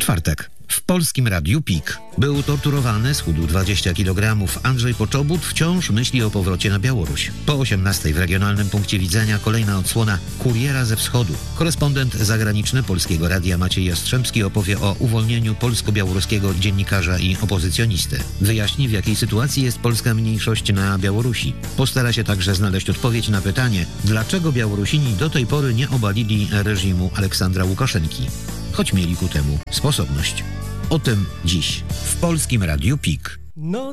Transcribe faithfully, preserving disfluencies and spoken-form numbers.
Czwartek. W Polskim Radiu Pik. Był torturowany, schudł dwadzieścia kilogramów. Andrzej Poczobut wciąż myśli o powrocie na Białoruś. Po osiemnastej w regionalnym punkcie widzenia kolejna odsłona Kuriera ze Wschodu. Korespondent zagraniczny Polskiego Radia Maciej Jastrzębski opowie o uwolnieniu polsko-białoruskiego dziennikarza i opozycjonisty. Wyjaśni, w jakiej sytuacji jest polska mniejszość na Białorusi. Postara się także znaleźć odpowiedź na pytanie, dlaczego Białorusini do tej pory nie obalili reżimu Aleksandra Łukaszenki, choć mieli ku temu sposobność. O tym dziś w Polskim Radiu Pik.